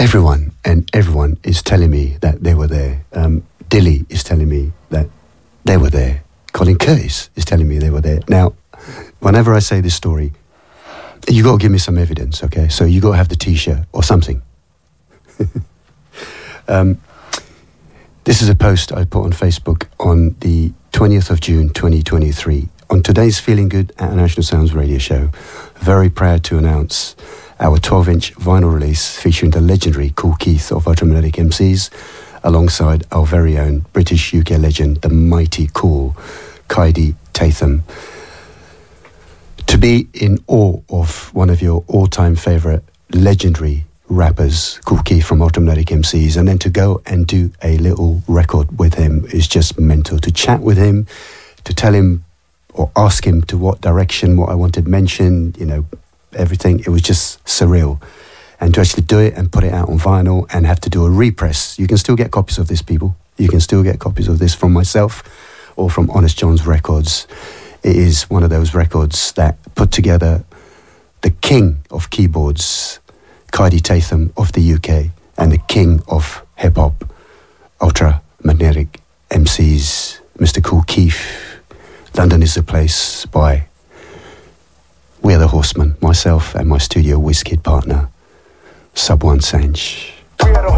Everyone is telling me that they were there. Dilly is telling me that they were there. Colin Curtis is telling me they were there. Now, whenever I say this story, you got to give me some evidence, okay? So you got to have the T-shirt or something. This is a post I put on Facebook on the 20th of June 2023. On today's Feeling Good at National Sounds radio show, very proud to announce our 12-inch vinyl release featuring the legendary Kool Keith of Ultramagnetic MCs, alongside our very own British UK legend, the mighty cool Kaidi Tatham. To be in awe of one of your all-time favourite legendary rappers, Kool Keith from Ultramagnetic MCs, and then to go and do a little record with him is just mental. To chat with him, to tell him or ask him to what direction, what I wanted mentioned, you know, everything, it was just surreal. And to actually do it and put it out on vinyl and have to do a repress. You can still get copies of this, people. You can still get copies of this from myself or from Honest John's Records. It is one of those records that put together the king of keyboards, Kaidi Tatham of the UK, and the king of hip-hop, Ultramagnetic MCs, Mr. Kool Keith. London is the place by We Are the Horsemen, myself and my studio WizKid partner, Sub One Sanj.